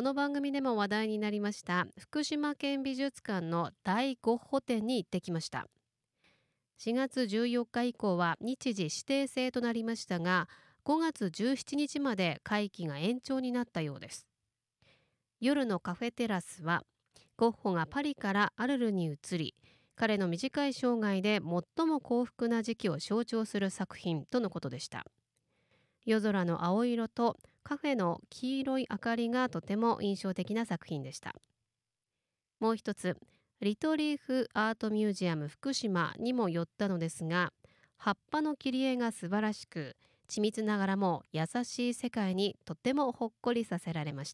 の番組でも話題になりました福島県美術館の大ゴッホ展に行ってきました。4月14日以降は日時指定制となりましたが、5月17日まで会期が延長になったようです。夜のカフェテラスはゴッホがパリからアルルに移り、彼の短い生涯で最も幸福な時期を象徴する作品とのことでした。夜空の青色とカフェの黄色い明かりがとても印象的な作品でした。もう一つ、リトリーフアートミュージアム福島にも寄ったのですが、葉っぱの切り絵が素晴らしく、緻密ながらも優しい世界にとてもほっこりさせられました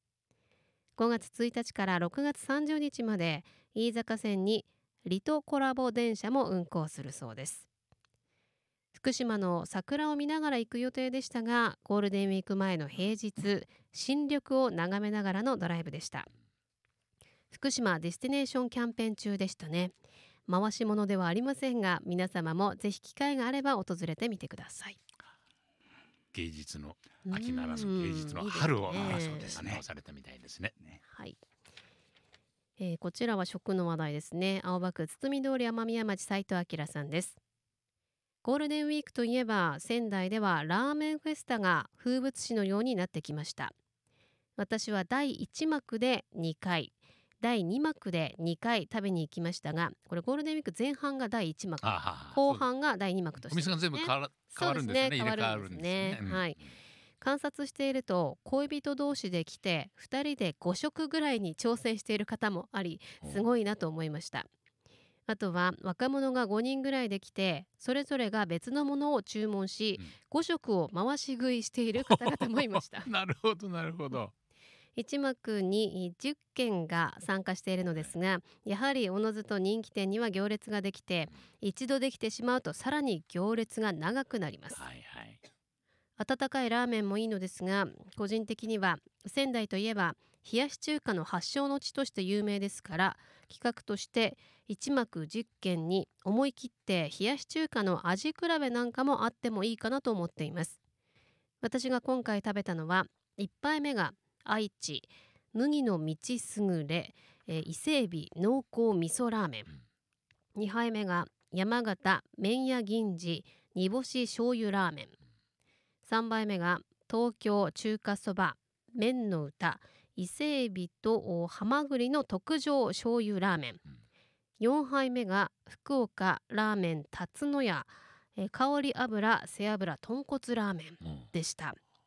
。5月1日から6月30日まで飯坂線にリトコラボ電車も運行するそうです。福島の桜を見ながら行く予定でしたが、ゴールデンウィーク前の平日、新緑を眺めながらのドライブでした。福島ディスティネーションキャンペーン中でしたね。回し物ではありませんが、皆様もぜひ機会があれば訪れてみてください。 芸術の秋ならぬ芸術の春をそうですね、されたみたいですね。 はい。こちらは食の話題ですね。青葉区堤通り雨宮町斉藤明さんです。ゴールデンウィークといえば仙台ではラーメンフェスタが風物詩のようになってきました。私は第1幕で2回、第2幕で2回食べに行きましたが、これゴールデンウィーク前半が第1幕、後半が第2幕として、 お店が全部変わるんですね。 変わるんですね。はい。観察していると恋人同士で来て2人で5食ぐらいに挑戦している方もあり、すごいなと思いました。あとは若者が5人ぐらいで来て、それぞれが別のものを注文し、5食を回し食いしている方々もいましたなるほどなるほど。 1幕に10軒が参加しているのですが、やはりおのずと人気店には行列ができて、一度できてしまうとさらに行列が長くなります。温かいラーメンもいいのですが、個人的には仙台といえば冷やし中華の発祥の地として有名ですから、企画として1幕10軒に思い切って冷やし中華の味比べなんかもあってもいいかなと思っています。私が今回食べたのは、1杯目が愛知麦の道すぐれ、伊勢海老濃厚味噌ラーメン、2杯目が山形麺屋銀次煮干し醤油ラーメン、3杯目が東京中華そば麺の歌伊勢海老とハマグリの特上醤油ラーメン、4杯目が福岡ラーメン辰野屋、香り油背脂豚骨ラーメンでした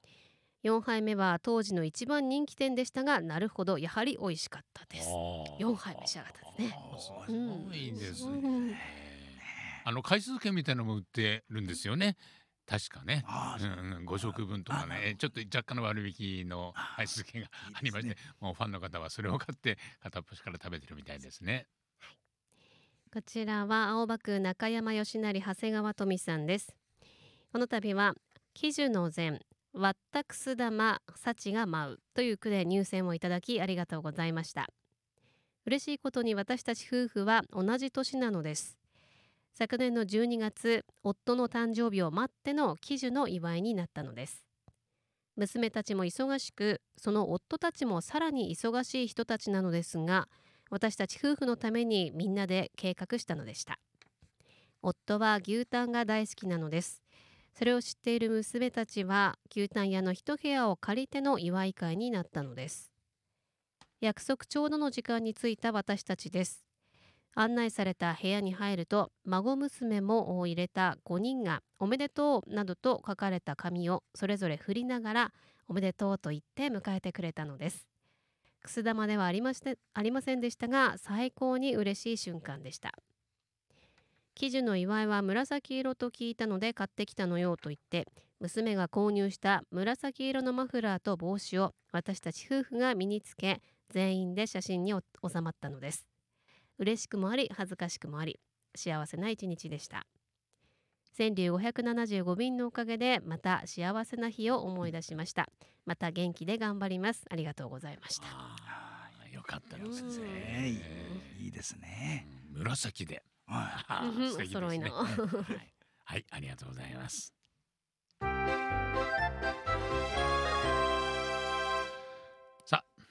。4杯目は当時の一番人気店でしたが、なるほどやはり美味しかったです。4杯召し上がったですね。 すごいですね。回数券みたいなのも売ってるんですよね。確かね、5食分とかね、ちょっと若干の割引の配数券がありまして、もうファンの方はそれを買って片っ端から食べてるみたいですね。 こちらは青葉区中山義成長谷川富さんです。この度は喜寿の膳わったくす玉幸が舞うという句で入選をいただきありがとうございました。嬉しいことに私たち夫婦は同じ年なのです。昨年の12月、夫の誕生日を待っての喜寿の祝いになったのです。娘たちも忙しく、その夫たちもさらに忙しい人たちなのですが、私たち夫婦のためにみんなで計画したのでした。夫は牛タンが大好きなのです。それを知っている娘たちは牛タン屋の一部屋を借りての祝い会になったのです。約束ちょうどの時間に着いた私たちです。案内された部屋に入ると、孫娘も入れた5人がおめでとうなどと書かれた紙をそれぞれ振りながらおめでとうと言って迎えてくれたのです。くす玉ではありませんでしたが、最高に嬉しい瞬間でした。喜寿の祝いは紫色と聞いたので買ってきたのよと言って、娘が購入した紫色のマフラーと帽子を私たち夫婦が身につけ、全員で写真に収まったのです。嬉しくもあり恥ずかしくもあり、幸せな一日でした。川柳575便のおかげでまた幸せな日を思い出しました。また元気で頑張ります。ありがとうございました。 よかったですね。いいですね。 紫でお揃いのはい、ありがとうございます。